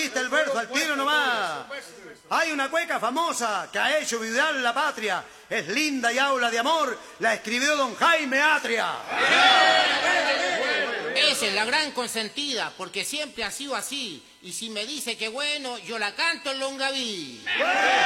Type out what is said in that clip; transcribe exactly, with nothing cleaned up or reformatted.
aquí está el verso al tiro nomás. Hay una cueca famosa que ha hecho vibrar la patria. Es linda y habla de amor. La escribió don Jaime Atria. Esa es la gran consentida, porque siempre ha sido así. Y si me dice que bueno, yo la canto en Longaví.